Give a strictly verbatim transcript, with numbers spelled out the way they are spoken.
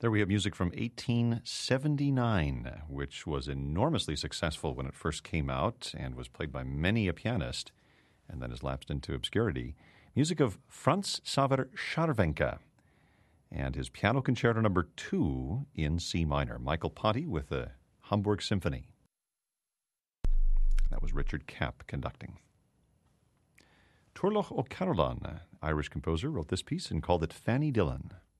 There we have music from eighteen seventy-nine, which was enormously successful when it first came out and was played by many a pianist, and then has lapsed into obscurity. Music of Franz Xaver Scharwenka and his Piano Concerto Number Two in C minor. Michael Ponti with the Hamburg Symphony. That was Richard Kapp conducting. Turlough O'Carolan, Irish composer, wrote this piece and called it Fanny Dillon.